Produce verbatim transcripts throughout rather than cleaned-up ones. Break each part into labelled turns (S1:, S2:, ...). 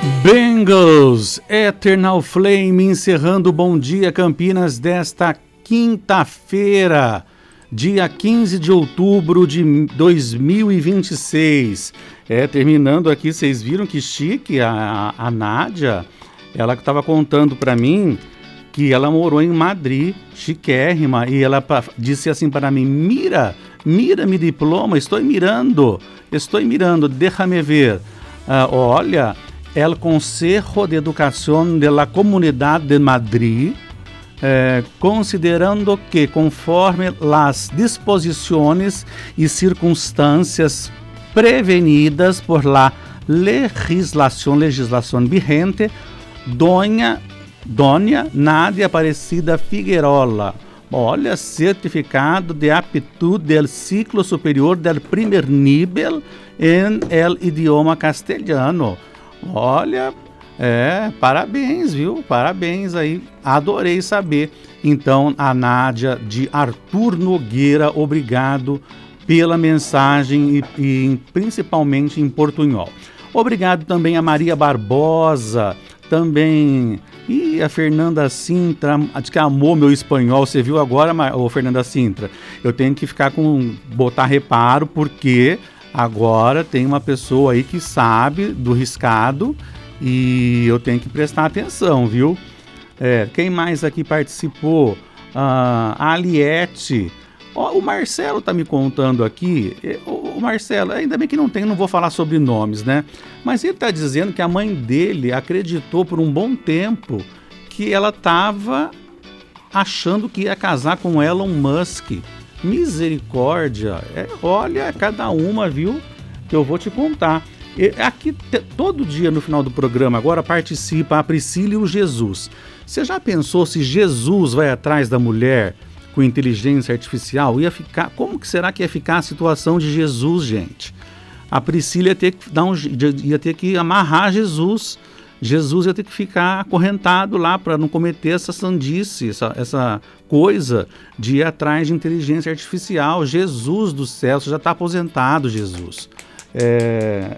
S1: Bengals, Eternal Flame, encerrando o Bom Dia Campinas desta quinta-feira, dia quinze de outubro de dois mil e vinte e seis. É, terminando aqui, vocês viram que chique, a, a Nádia, ela que estava contando para mim que ela morou em Madrid, chiquérrima, e ela pra, disse assim para mim, mira, mira mi diploma, estou mirando, estou mirando, déjame ver. Uh, olha, el Consejo de Educación de la Comunidad de Madrid, eh, considerando que conforme las disposiciones y circunstancias prevenidas por la legislación, legislación vigente, doña, doña Nádia Aparecida Figuerola, olha, certificado de aptitude del ciclo superior del primer nível em el idioma castelhano. Olha, é, parabéns, viu? Parabéns aí, adorei saber. Então, a Nádia de Arthur Nogueira, obrigado pela mensagem e, e principalmente em portunhol. Obrigado também a Maria Barbosa, também, e a Fernanda Sintra, diz que amou meu espanhol, você viu agora, ô Fernanda Sintra? Eu tenho que ficar com, botar reparo, porque agora tem uma pessoa aí que sabe do riscado e eu tenho que prestar atenção, viu? É, quem mais aqui participou? Ah, a Aliette. Oh, o Marcelo tá me contando aqui. O, o Marcelo, ainda bem que não tem, não vou falar sobre nomes, né? Mas ele tá dizendo que a mãe dele acreditou por um bom tempo que ela tava achando que ia casar com Elon Musk. Misericórdia, é, olha, cada uma, viu, que eu vou te contar. E, aqui, te, todo dia no final do programa agora participa a Priscila e o Jesus. Você já pensou se Jesus vai atrás da mulher com inteligência artificial? Ia ficar, como que será que ia ficar a situação de Jesus, gente? A Priscila ia ter que, dar um, ia ter que amarrar Jesus. Jesus ia ter que ficar acorrentado lá para não cometer essa sandice, essa, essa coisa de ir atrás de inteligência artificial. Jesus do céu, você já está aposentado, Jesus. É...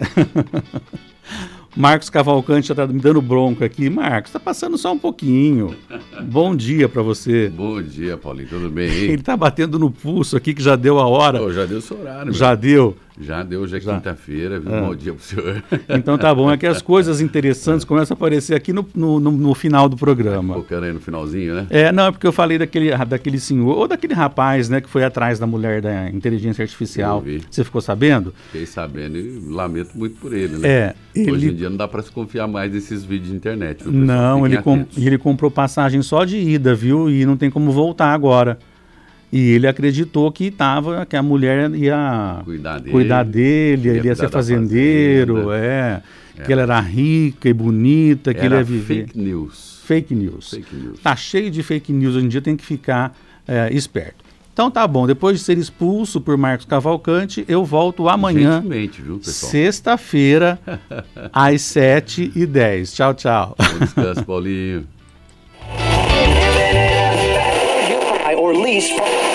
S1: Marcos Cavalcante já está me dando bronca aqui. Marcos, está passando só um pouquinho. Bom dia para você.
S2: Bom dia, Paulinho, tudo bem?
S1: Ele está batendo no pulso aqui que já deu a hora.
S2: Oh, já deu o seu horário.
S1: Já
S2: meu.
S1: deu?
S2: Já deu, hoje é
S1: Já.
S2: quinta-feira, viu?
S1: É.
S2: Bom dia pro senhor.
S1: Então tá bom, é que as coisas interessantes começam a aparecer aqui no, no, no, no final do programa.
S2: Focando aí no finalzinho, né?
S1: É, não, é porque eu falei daquele, daquele senhor, ou daquele rapaz, né, que foi atrás da mulher da inteligência artificial.
S2: Eu vi.
S1: Você ficou sabendo?
S2: Fiquei sabendo e lamento muito por ele, né?
S1: É, ele...
S2: Hoje em dia não dá para se confiar mais nesses vídeos de internet. Viu,
S1: Não, ele, com,
S2: atentos.
S1: ele comprou passagem só de ida, viu? E não tem como voltar agora. E ele acreditou que tava, que a mulher ia
S2: Cuidar dele,
S1: cuidar dele,
S2: ia
S1: ele ia ser
S2: cuidar da
S1: fazendeiro,
S2: fazenda.
S1: é,
S2: É.
S1: que ela era rica e bonita, que
S2: Era
S1: ele ia viver.
S2: fake news.
S1: Fake news.
S2: Fake news.
S1: Tá cheio de fake news, hoje em dia tem que ficar é, esperto. Então tá bom, depois de ser expulso por Marcos Cavalcante, eu volto amanhã,
S2: Gentilmente, viu, pessoal?
S1: sexta-feira, às sete e dez. Tchau, tchau.
S2: Bom descanso, Paulinho.
S3: Or lease from